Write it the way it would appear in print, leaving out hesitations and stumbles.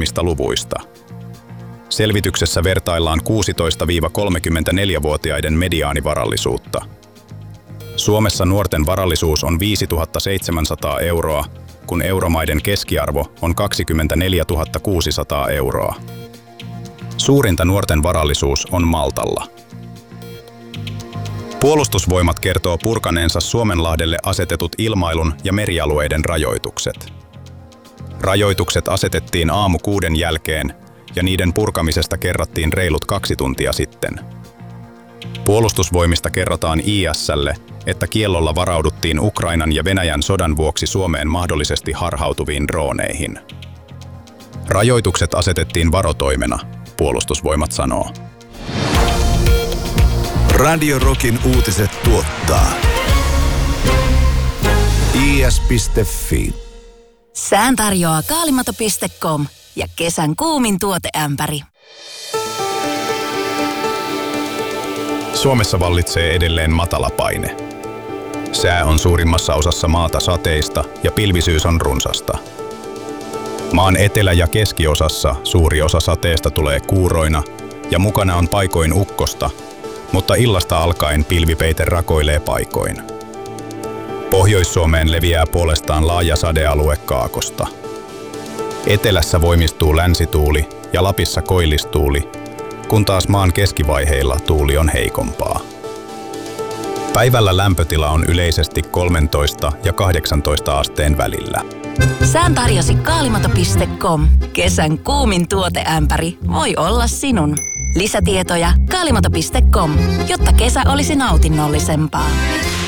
tarkemmista luvuista. Selvityksessä vertaillaan 16–34-vuotiaiden mediaanivarallisuutta. Suomessa nuorten varallisuus on 5 700 euroa, kun euromaiden keskiarvo on 24 600 euroa. Suurinta nuorten varallisuus on Maltalla. Puolustusvoimat kertoo purkaneensa Suomenlahdelle asetetut ilmailun ja merialueiden rajoitukset. Rajoitukset asetettiin aamu 6 jälkeen ja niiden purkamisesta kerrattiin reilut 2 tuntia sitten. Puolustusvoimista kerrotaan IS:lle, että kiellolla varauduttiin Ukrainan ja Venäjän sodan vuoksi Suomeen mahdollisesti harhautuviin drooneihin. Rajoitukset asetettiin varotoimena, Puolustusvoimat sanoo. Radio Rockin uutiset tuottaa is.fi. Sään tarjoaa kaalimato.com ja kesän kuumin tuoteämpäri. Suomessa vallitsee edelleen matala paine. Sää on suurimmassa osassa maata sateista ja pilvisyys on runsasta. Maan etelä- ja keskiosassa suuri osa sateesta tulee kuuroina ja mukana on paikoin ukkosta, mutta illasta alkaen pilvipeite rakoilee paikoin. Pohjois-Suomeen leviää puolestaan laaja sadealue kaakosta. Etelässä voimistuu länsituuli ja Lapissa koillistuuli, kun taas maan keskivaiheilla tuuli on heikompaa. Päivällä lämpötila on yleisesti 13 ja 18 asteen välillä. Sään tarjosi kaalimato.com. Kesän kuumin tuoteämpäri voi olla sinun. Lisätietoja kaalimato.com, jotta kesä olisi nautinnollisempaa.